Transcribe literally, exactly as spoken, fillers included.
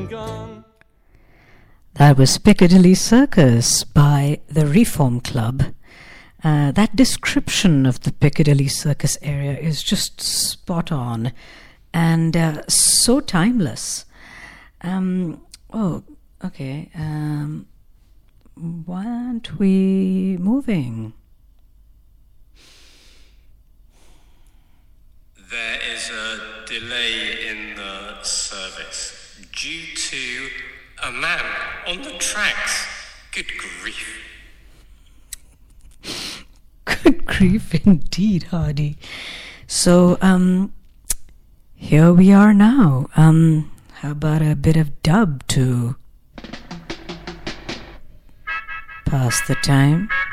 That was Piccadilly Circus by the Reform Club. Uh, that description of the Piccadilly Circus area is just spot on and uh, so timeless. Um, oh, okay. Um, why aren't we moving? There is a delay in the service due to a man on the tracks. Good grief. Good grief indeed, Hardy. So, um, here we are now. Um, how about a bit of dub to pass the time?